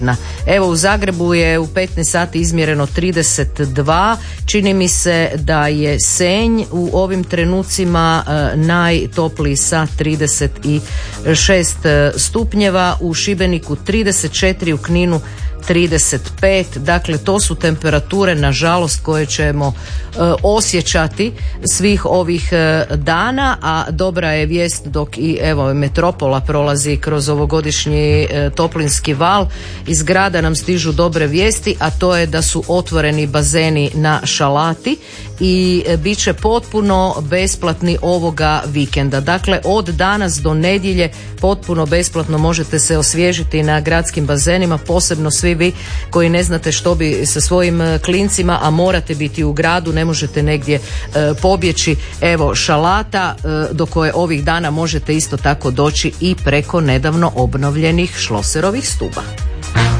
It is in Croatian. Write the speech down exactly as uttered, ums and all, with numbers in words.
Evo u Zagrebu je u petnaest sati izmjereno trideset dva, čini mi se da je Senj u ovim trenucima e, najtopliji sa trideset šest stupnjeva, u Šibeniku trideset četiri, u Kninu trideset pet. Dakle, to su temperature nažalost koje ćemo e, osjećati svih ovih e, dana, a dobra je vijest dok i evo metropola prolazi kroz ovogodišnji e, toplinski val, iz grada nam stižu dobre vijesti, a to je da su otvoreni bazeni na Šalati i e, bit će potpuno besplatni ovoga vikenda. Dakle, od danas do nedjelje potpuno besplatno možete se osvježiti na gradskim bazenima, posebno svi vi koji ne znate što bi sa svojim klincima, a morate biti u gradu, ne možete negdje e, pobjeći. Evo Šalata e, do koje ovih dana možete isto tako doći i preko nedavno obnovljenih Šloserovih stuba.